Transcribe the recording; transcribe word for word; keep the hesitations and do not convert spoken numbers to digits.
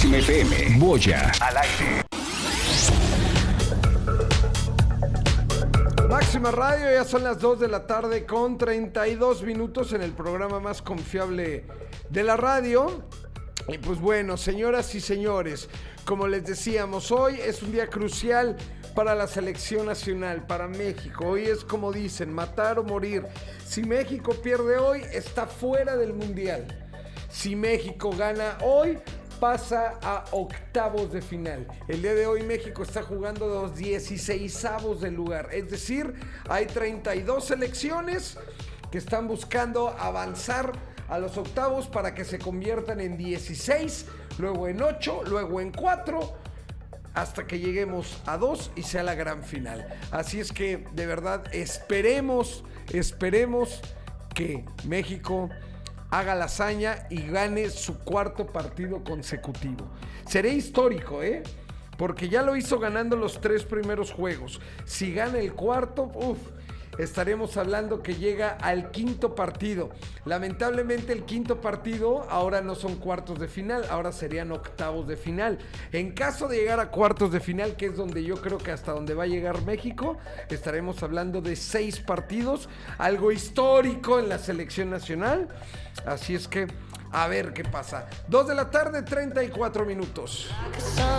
Máxima F M. Boya al aire. Máxima Radio, ya son las dos de la tarde con treinta y dos minutos en el programa más confiable de la radio. Y pues bueno, señoras y señores, como les decíamos, hoy es un día crucial para la selección nacional, para México. Hoy es como dicen, matar o morir. Si México pierde hoy, está fuera del Mundial. Si México gana hoy, pasa a octavos de final. El día de hoy México está jugando los dieciseisavos del lugar. Es decir, hay treinta y dos selecciones que están buscando avanzar a los octavos para que se conviertan en dieciséis, luego en ocho, luego en cuatro, hasta que lleguemos a dos y sea la gran final. Así es que, de verdad, esperemos, esperemos que México haga la hazaña y gane su cuarto partido consecutivo. Sería histórico, ¿eh? Porque ya lo hizo ganando los tres primeros juegos. Si gana el cuarto, uff, estaremos hablando que llega al quinto partido. Lamentablemente el quinto partido ahora no son cuartos de final, ahora serían octavos de final. En caso de llegar a cuartos de final, que es donde yo creo que hasta donde va a llegar México, estaremos hablando de seis partidos, algo histórico en la selección nacional. Así es que a ver qué pasa. Dos de la tarde, treinta y cuatro minutos.